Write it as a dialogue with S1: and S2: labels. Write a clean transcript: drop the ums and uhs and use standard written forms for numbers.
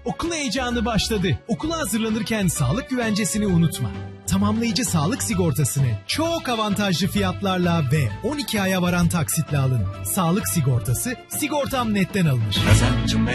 S1: Okul heyecanı başladı. Okula hazırlanırken sağlık güvencesini unutma. Tamamlayıcı sağlık sigortasını çok avantajlı fiyatlarla ve 12 aya varan taksitle alın. Sağlık sigortası Sigortam.net'ten alınır.